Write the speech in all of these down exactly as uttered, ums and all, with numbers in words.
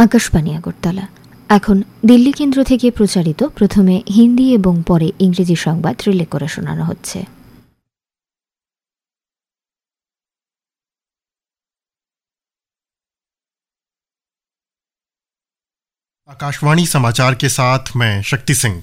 আকাশবাণী আগরতলা। এখন দিল্লি কেন্দ্র থেকে প্রচারিত প্রথমে হিন্দি এবং পরে ইংরেজি সংবাদ রিলে করে শোনানো হচ্ছে। आकाशवाणी समाचार के साथ मैं शक्ति सिंह।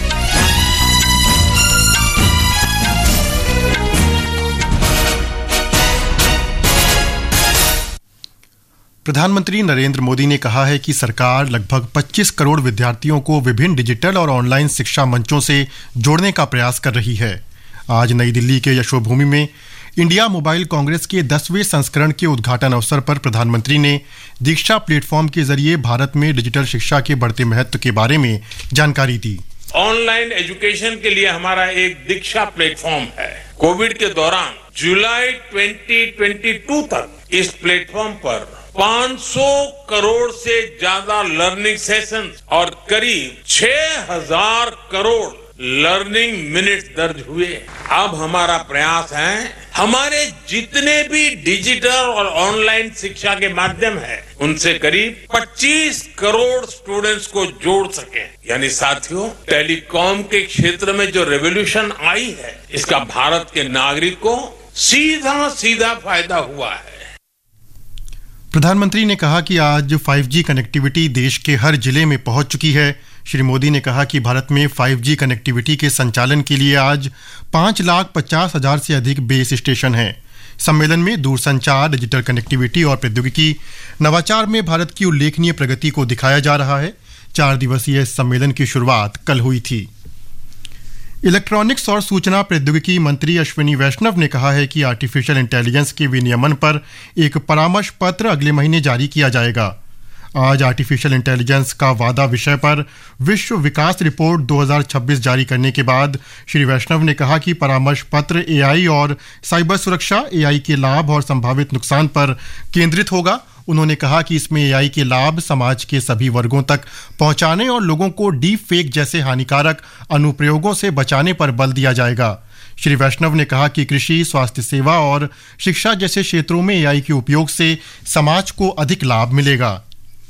प्रधानमंत्री नरेंद्र मोदी ने कहा है कि सरकार लगभग पच्चीस करोड़ विद्यार्थियों को विभिन्न डिजिटल और ऑनलाइन शिक्षा मंचों से जोड़ने का प्रयास कर रही है। आज नई दिल्ली के यशोभूमि में इंडिया मोबाइल कांग्रेस के दसवें संस्करण के उद्घाटन अवसर पर प्रधानमंत्री ने दीक्षा प्लेटफॉर्म के जरिए भारत में डिजिटल शिक्षा के बढ़ते महत्व के बारे में जानकारी दी। ऑनलाइन एजुकेशन के लिए हमारा एक दीक्षा प्लेटफॉर्म है। कोविड के दौरान जुलाई दो हज़ार बाईस तक इस प्लेटफॉर्म पर पाँच सौ करोड़ से ज्यादा लर्निंग सेशन और करीब छह हज़ार करोड़ लर्निंग मिनट्स दर्ज हुए। अब हमारा प्रयास है हमारे जितने भी डिजिटल और ऑनलाइन शिक्षा के माध्यम है उनसे करीब पच्चीस करोड़ स्टूडेंट्स को जोड़ सके। यानी साथियों, टेलीकॉम के क्षेत्र में जो रेवोल्यूशन आई है इसका भारत के नागरिक को सीधा सीधा फायदा हुआ है। प्रधानमंत्री ने कहा कि आज फाइव जी कनेक्टिविटी देश के हर जिले में पहुंच चुकी है। श्री मोदी ने कहा कि भारत में फाइव जी कनेक्टिविटी के संचालन के लिए आज पाँच लाख पचास हजार से अधिक बेस स्टेशन हैं। सम्मेलन में दूरसंचार, डिजिटल कनेक्टिविटी और प्रौद्योगिकी नवाचार में भारत की उल्लेखनीय प्रगति को दिखाया जा रहा है। चार दिवसीय इस सम्मेलन की शुरुआत कल हुई थी। इलेक्ट्रॉनिक्स और सूचना प्रौद्योगिकी मंत्री अश्विनी वैष्णव ने कहा है कि आर्टिफिशियल इंटेलिजेंस के विनियमन पर एक परामर्श पत्र अगले महीने जारी किया जाएगा। आज आर्टिफिशियल इंटेलिजेंस का वादा विषय पर विश्व विकास रिपोर्ट दो हज़ार छब्बीस जारी करने के बाद श्री वैष्णव ने कहा कि परामर्श पत्र एआई और साइबर सुरक्षा, एआई के लाभ और संभावित नुकसान पर केंद्रित होगा। उन्होंने कहा कि इसमें एआई के लाभ समाज के सभी वर्गों तक पहुंचाने और लोगों को डीप फेक जैसे हानिकारक अनुप्रयोगों से बचाने पर बल दिया जाएगा। श्री वैष्णव ने कहा कि कृषि, स्वास्थ्य सेवा और शिक्षा जैसे क्षेत्रों में एआई के उपयोग से समाज को अधिक लाभ मिलेगा।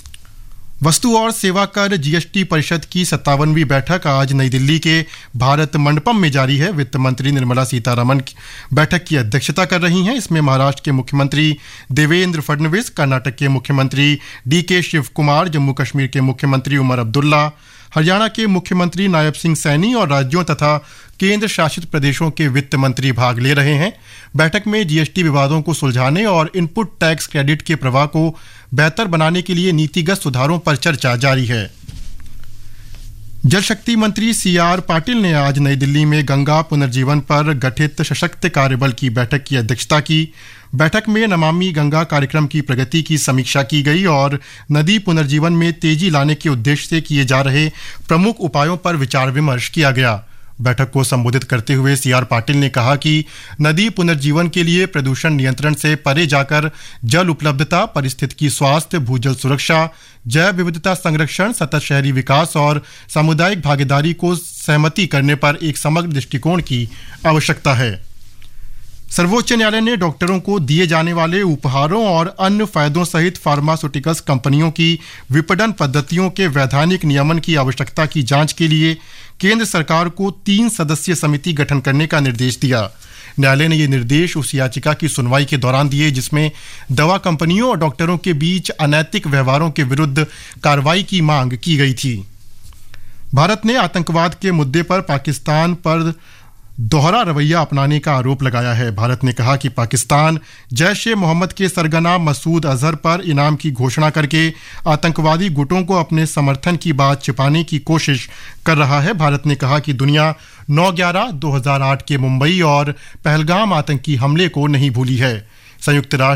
वस्तु और सेवा कर जीएसटी परिषद की सत्तावनवीं बैठक आज नई दिल्ली के भारत मंडपम में जारी है। वित्त मंत्री निर्मला सीतारमण बैठक की अध्यक्षता कर रही हैं। इसमें महाराष्ट्र के मुख्यमंत्री देवेंद्र फडणवीस, कर्नाटक के मुख्यमंत्री डी के शिव कुमार, जम्मू कश्मीर के मुख्यमंत्री उमर अब्दुल्ला, हरियाणा के मुख्यमंत्री नायब सिंह सैनी और राज्यों तथा केंद्र शासित प्रदेशों के वित्त मंत्री भाग ले रहे हैं। बैठक में जीएसटी विवादों को सुलझाने और इनपुट टैक्स क्रेडिट के प्रवाह को बेहतर बनाने के लिए नीतिगत सुधारों पर चर्चा जारी है। जल शक्ति मंत्री सी आर पाटिल ने आज नई दिल्ली में गंगा पुनर्जीवन पर गठित सशक्त कार्यबल की बैठक की अध्यक्षता की। बैठक में नमामि गंगा कार्यक्रम की प्रगति की समीक्षा की गई और नदी पुनर्जीवन में तेजी लाने के उद्देश्य से किए जा रहे प्रमुख उपायों पर विचार विमर्श किया गया। बैठक को संबोधित करते हुए सी आर पाटिल ने कहा कि नदी पुनर्जीवन के लिए प्रदूषण नियंत्रण से परे जाकर जल उपलब्धता, पारिस्थितिकी स्वास्थ्य, भूजल सुरक्षा, जैव विविधता संरक्षण, सतत शहरी विकास और सामुदायिक भागीदारी को सहमति करने पर एक समग्र दृष्टिकोण की आवश्यकता है। सर्वोच्च न्यायालय ने डॉक्टरों को दिए जाने वाले उपहारों और अन्य फायदों सहित फार्मास्यूटिकल्स कंपनियों की विपणन पद्धतियों के वैधानिक नियमन की आवश्यकता की जांच के लिए केंद्र सरकार को तीन सदस्यीय समिति गठन करने का निर्देश दिया। न्यायालय ने ये निर्देश उस याचिका की सुनवाई के दौरान दिए जिसमें दवा कंपनियों और डॉक्टरों के बीच अनैतिक व्यवहारों के विरुद्ध कार्रवाई की मांग की गई थी। भारत ने आतंकवाद के मुद्दे पर पाकिस्तान पर दोहरा रवैया अपनाने का आरोप लगाया है। भारत ने कहा कि पाकिस्तान जैश ए मोहम्मद के सरगना मसूद अजहर पर इनाम की घोषणा करके आतंकवादी गुटों को अपने समर्थन की बात छिपाने की कोशिश कर रहा है। भारत ने कहा कि दुनिया नौ ग्यारह दो हज़ार आठ के मुंबई और पहलगाम आतंकी हमले को नहीं भूली है। संयुक्त राष्ट्र